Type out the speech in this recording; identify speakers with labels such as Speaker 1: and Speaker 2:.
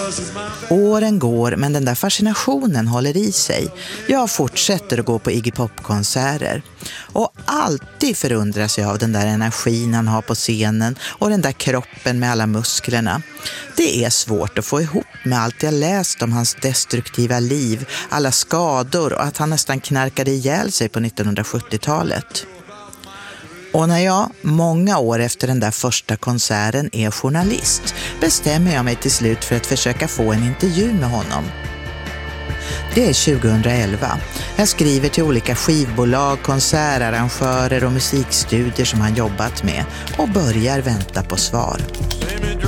Speaker 1: Åren går, men den där fascinationen håller i sig. Jag fortsätter att gå på Iggy Pop-konserter. Och alltid förundras jag av den där energin han har på scenen och den där kroppen med alla musklerna. Det är svårt att få ihop med allt jag läst om hans destruktiva liv, alla skador och att han nästan knarkade ihjäl sig på 1970-talet. Och när jag, många år efter den där första konserten, är journalist, bestämmer jag mig till slut för att försöka få en intervju med honom. Det är 2011. Jag skriver till olika skivbolag, konsertarrangörer och musikstudier som han jobbat med och börjar vänta på svar.